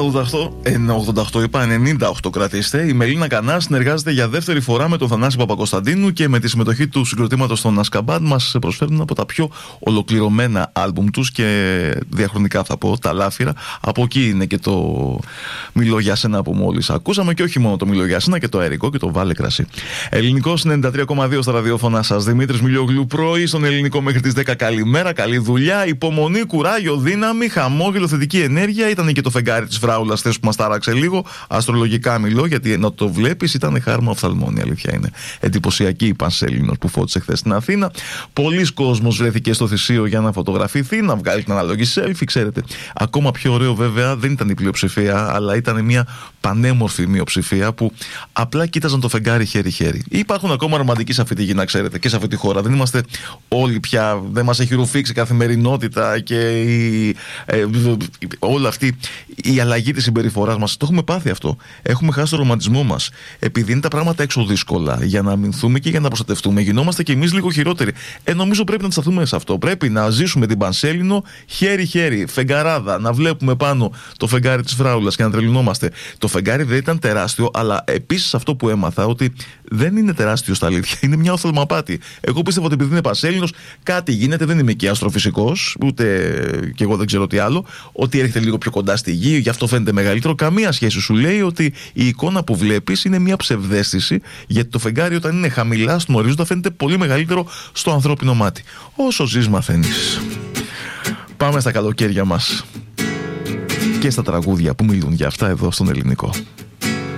88 είπα, 98 κρατήστε. Η Μελίνα Κανά συνεργάζεται για δεύτερη φορά με τον Θανάση Παπακοσταντίνου και με τη συμμετοχή του συγκροτήματος των Ασκαμπάντ μας προσφέρουν από τα πιο ολοκληρωμένα άλμπουμ τους και διαχρονικά θα πω, τα Λάφυρα. Από εκεί είναι και το Μιλώ για σένα που μόλις ακούσαμε και όχι μόνο το Μιλώ για σένα και το αερικό και το Βάλε κρασί. Ελληνικό 93,2 στα ραδιόφωνα σας. Δημήτρης Μιλιόγλου, πρωί στον Ελληνικό μέχρι τις 10. Καλημέρα, καλή δουλειά, υπομονή, κουράγιο, δύναμη, χαμόγελο, θετική ενέργεια. Ήταν και το φεγγάρι της Φράουλας θες που μας τάραξε λίγο. Αστρολογικά μιλώ, γιατί να το βλέπεις ήταν χάρμα οφθαλμόνη. Αλήθεια είναι. Εντυπωσιακή η Πανσέλινος που φώτισε χθες στην Αθήνα. Πολλοί κόσμος βρέθηκε στο Θησίο για να φωτογραφηθεί, να βγάλει την αναλογή selfie, ξέρετε. Ακόμα πιο ωραίο βέβαια δεν ήταν η πλειοψηφία, αλλά ήταν μια πανέμορφη μειοψηφία που απλά κοίταζαν το φεγγάρι χέρι-χέρι. Υπάρχουν ακόμα ρομαντικοί σε αυτή τη γη, να ξέρετε, και σε αυτή τη χώρα. Δεν είμαστε όλοι πια, δεν μας έχει ρουφήξει η καθημερινότητα και όλη αυτή η αλλαγή της συμπεριφοράς μας. Το έχουμε πάθει αυτό. Έχουμε χάσει το ρομαντισμό μας. Επειδή είναι τα πράγματα έξω δύσκολα, για να αμυνθούμε και για να προστατευτούμε, γινόμαστε κι εμείς λίγο χειρότεροι. Νομίζω πρέπει να σταθούμε σε αυτό. Πρέπει να ζήσουμε την Πανσέλινο χέρι-χέρι, φεγγαράδα, να βλέπουμε πάνω το φεγγάρι της Φράουλας και να τρελνόμαστε. Το φεγγάρι δεν ήταν τεράστιο, αλλά επίσης αυτό που έμαθα, ότι δεν είναι τεράστιο στα αλήθεια. Είναι μια οφθαλμαπάτη. Εγώ πίστευα ότι επειδή είναι Πανσέλινος, κάτι γίνεται, δεν είμαι και αστροφυσικός, ούτε κι εγώ δεν ξέρω τι άλλο, ότι έρχεται λίγο πιο κοντά στη γη, γι' αυτό φαίνεται μεγαλύτερο. Καμία σχέση, σου λέει ότι η εικόνα που βλέπεις είναι μια ψευδαίσθηση, γιατί το φεγγάρι όταν είναι χαμηλά στον ορίζοντα φαίνεται πολύ μεγαλύτερο στο ανθρώπινο μάτι. Όσο ζεις μαθαίνεις. Πάμε στα καλοκαίρια μας και στα τραγούδια που μιλούν για αυτά εδώ στον Ελληνικό.